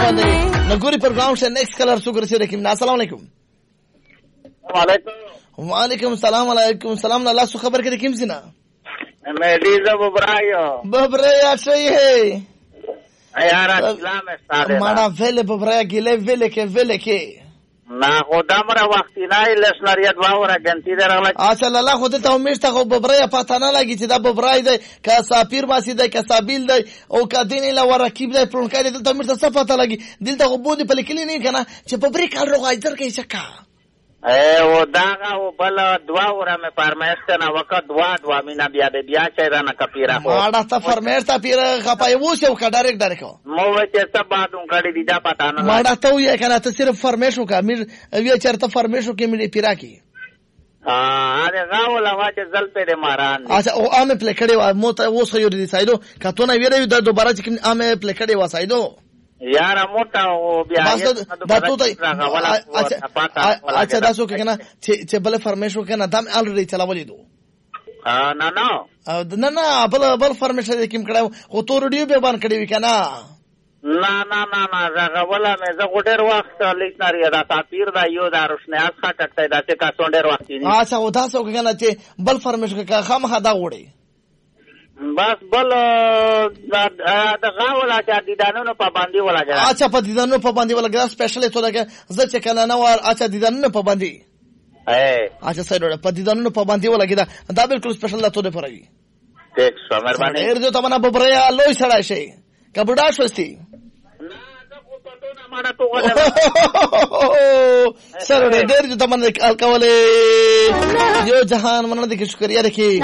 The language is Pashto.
باندې نګوري پروګرام شه نیکست کلر څو ګرځي رکیم. السلام علیکم. وعلیکم السلام. علیکم السلام. الله سو خبر کړي کیم سینا मैं डीजो बबरायो बबराया चाहिए यार इस्लाम है साले माना वेले बबराया गिले वेले के ना खुदा मरा वक्ती ना इलेशनरियत वावरा गंती दे रगला अच्छा لاله خو ته همیشه خو ببرایا پته نه لګی چې دا ببرای دی که سفیر باسی دی که سابیل دی او که دین له ورکیب دی پرونکای دی ته همیشه څه پته لګی دلته خو بودی په لیکلی نه کنه چې ببری کال روغای در کې شکا वो दागा वो बल दुआ ورا में फरमाइश करना वक्त दुआ मीना बिया दे बिया चाहिए ना कपीरा को माड़ा ता फरमाइश ता पीर खपाय वो से का डायरेक्ट को मो वे सब बात उन कड़ी दीदा पता ना माड़ा तो ये कहना तो सिर्फ फरमाइश का मिर ये चरता फरमाइश के मिले पीरा की हां अरे गाव लवा के जल पे दे मारान अच्छा ओ आमे प्ले करे वो वो सयो दी साइडो का तो ना वीरे दोबारा चिकन आमे प्ले करे वा साइडो यार मोटा वो बिया دا تو ته اچھا دا سو کنه چې بل فرمیشو کنه دم الریډي چلاولې دو نه نه بل فرمیشو دې کیم کړو او تو ریډیو به باندې کړی کنه نه زغه ولا مې زه غډر وخت لیکناری دا تاثیر دا یو دا روشنه اسخه کټه دا چې کا سونډر وخت نه اچھا او دا سو کنه چې بل فرمیشو کا خامخا دا وړي बस बल غاولا چې دیدانونو پابندي ولا جره اچھا په دیدانونو پابندي ولا جره سپیشل ته لګه زه چې کنه نه ور اچھا دیدانونو پابندي اچھا سره په دیدانونو پابندي ولا کیدا دا بالکل سپیشل ته نه پروي ټیک سو مهرباني ډیر جو تمنا ببریا لوی سړی شي کبډا شوستي سره ډیر جو تمنا کولې یو جهان مننه دې شکریا رکھی